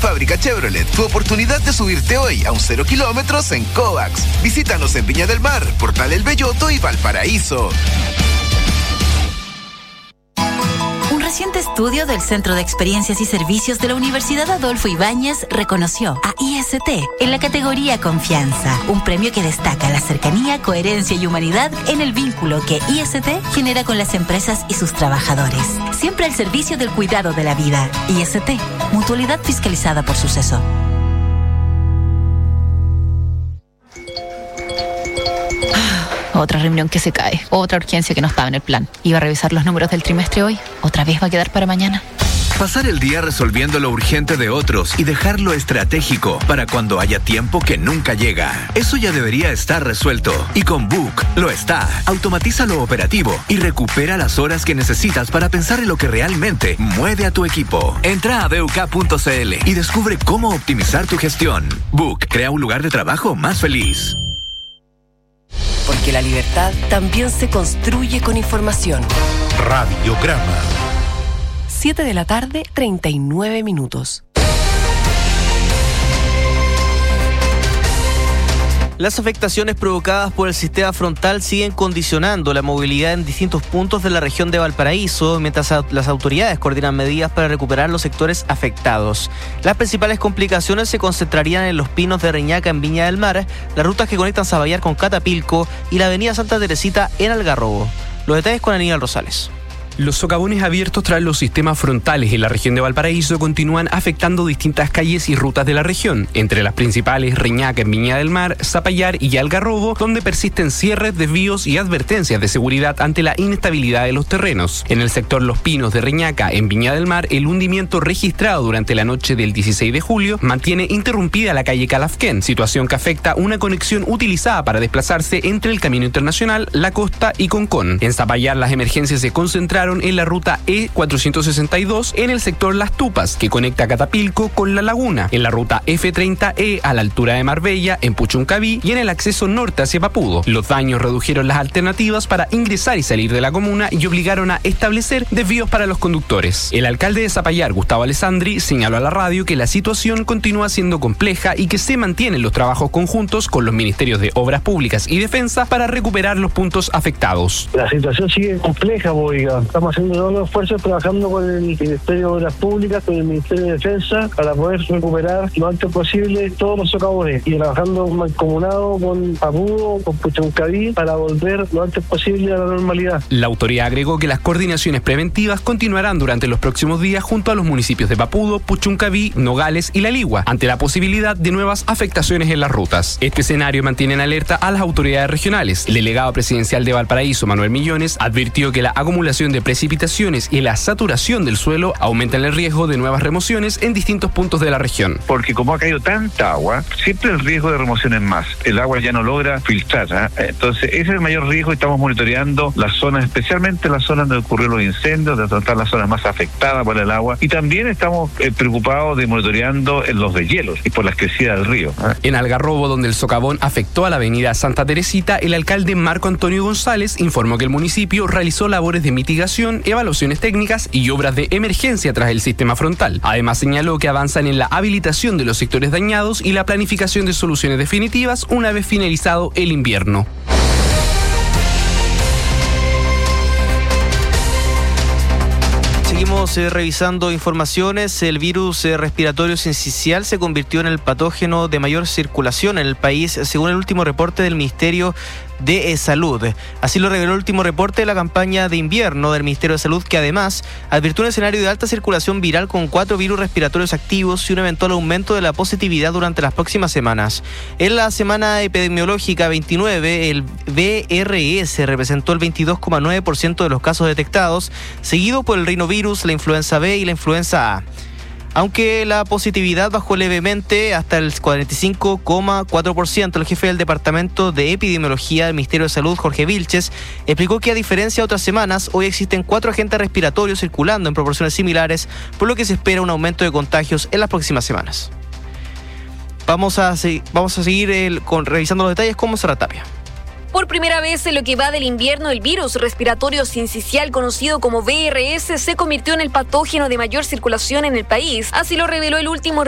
Fábrica Chevrolet, tu oportunidad de subirte hoy a un 0 kilómetros en Coax. Visítanos en Viña del Mar, Portal El Belloto y Valparaíso. Un reciente estudio del Centro de Experiencias y Servicios de la Universidad Adolfo Ibáñez reconoció a IST en la categoría Confianza, un premio que destaca la cercanía, coherencia y humanidad en el vínculo que IST genera con las empresas y sus trabajadores. Siempre al servicio del cuidado de la vida. IST, mutualidad fiscalizada por Suceso. Otra reunión que se cae, otra urgencia que no estaba en el plan. Iba a revisar los números del trimestre hoy, otra vez va a quedar para mañana. Pasar el día resolviendo lo urgente de otros y dejar lo estratégico para cuando haya tiempo que nunca llega. Eso ya debería estar resuelto. Y con Book lo está. Automatiza lo operativo y recupera las horas que necesitas para pensar en lo que realmente mueve a tu equipo. Entra a BUK.cl y descubre cómo optimizar tu gestión. Book crea un lugar de trabajo más feliz. Porque la libertad también se construye con información. Radiograma. 7 de la tarde, 39 minutos. Las afectaciones provocadas por el sistema frontal siguen condicionando la movilidad en distintos puntos de la región de Valparaíso, mientras las autoridades coordinan medidas para recuperar los sectores afectados. Las principales complicaciones se concentrarían en los Pinos de Reñaca en Viña del Mar, las rutas que conectan Zapallar con Catapilco y la avenida Santa Teresita en Algarrobo. Los detalles con Aníbal Rosales. Los socavones abiertos tras los sistemas frontales en la región de Valparaíso continúan afectando distintas calles y rutas de la región, entre las principales Reñaca en Viña del Mar, Zapallar y Algarrobo, donde persisten cierres, desvíos y advertencias de seguridad ante la inestabilidad de los terrenos. En el sector Los Pinos de Reñaca en Viña del Mar, el hundimiento registrado durante la noche del 16 de julio mantiene interrumpida la calle Calafquén, situación que afecta una conexión utilizada para desplazarse entre el Camino Internacional, La Costa y Concón. En Zapallar las emergencias se concentraron en la ruta E462 en el sector Las Tupas, que conecta Catapilco con La Laguna, en la ruta F30E a la altura de Marbella, en Puchuncaví, y en el acceso norte hacia Papudo. Los daños redujeron las alternativas para ingresar y salir de la comuna y obligaron a establecer desvíos para los conductores. El alcalde de Zapallar, Gustavo Alessandri, señaló a la radio que la situación continúa siendo compleja y que se mantienen los trabajos conjuntos con los ministerios de Obras Públicas y Defensa para recuperar los puntos afectados. La situación sigue compleja, oiga. Estamos haciendo todos los esfuerzos trabajando con el Ministerio de Obras Públicas, con el Ministerio de Defensa, para poder recuperar lo antes posible todos los socavones y trabajando mancomunado con Papudo, con Puchuncaví, para volver lo antes posible a la normalidad. La autoridad agregó que las coordinaciones preventivas continuarán durante los próximos días junto a los municipios de Papudo, Puchuncaví, Nogales y La Ligua, ante la posibilidad de nuevas afectaciones en las rutas. Este escenario mantiene en alerta a las autoridades regionales. El delegado presidencial de Valparaíso, Manuel Millones, advirtió que la acumulación de precipitaciones y la saturación del suelo aumentan el riesgo de nuevas remociones en distintos puntos de la región. Porque como ha caído tanta agua, siempre el riesgo de remoción es más. El agua ya no logra filtrar, Entonces ese es el mayor riesgo y estamos monitoreando las zonas, especialmente las zonas donde ocurrieron los incendios, de tratar las zonas más afectadas por el agua, y también estamos preocupados de monitoreando los deshielos y por las crecidas del río. En Algarrobo, donde el socavón afectó a la avenida Santa Teresita, el alcalde Marco Antonio González informó que el municipio realizó labores de mitigación, evaluaciones técnicas y obras de emergencia tras el sistema frontal. Además señaló que avanzan en la habilitación de los sectores dañados y la planificación de soluciones definitivas una vez finalizado el invierno. Seguimos revisando informaciones. El virus respiratorio sincicial se convirtió en el patógeno de mayor circulación en el país, según el último reporte del Ministerio de Salud. Así lo reveló el último reporte de la campaña de invierno del Ministerio de Salud, que además advirtió un escenario de alta circulación viral con 4 virus respiratorios activos y un eventual aumento de la positividad durante las próximas semanas. En la semana epidemiológica 29, el VRS representó el 22,9% de los casos detectados, seguido por el rinovirus, la influenza B y la influenza A. Aunque la positividad bajó levemente hasta el 45,4%, el jefe del Departamento de Epidemiología del Ministerio de Salud, Jorge Vilches, explicó que a diferencia de otras semanas, hoy existen 4 agentes respiratorios circulando en proporciones similares, por lo que se espera un aumento de contagios en las próximas semanas. Vamos a seguir revisando los detalles con Monserrat Tapia. Por primera vez en lo que va del invierno, el virus respiratorio sincicial, conocido como VRS, se convirtió en el patógeno de mayor circulación en el país. Así lo reveló el último